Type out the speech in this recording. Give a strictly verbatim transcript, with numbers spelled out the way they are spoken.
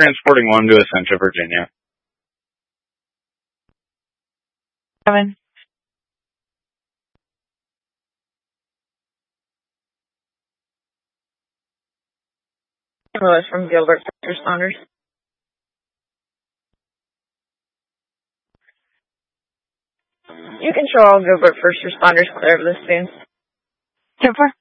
transporting one to Essentia, Virginia. Kevin. Lewis from Gilbert First Responders. You can show all Gilbert First Responders clear of this scene. Jennifer?